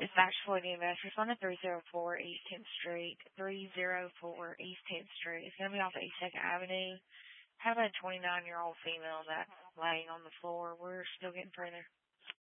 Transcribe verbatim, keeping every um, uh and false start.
It's actually the investors on the three oh four East tenth Street. three oh four East tenth Street. It's going to be off East second Avenue. Have a twenty-nine-year-old female that's laying on the floor. We're still getting further.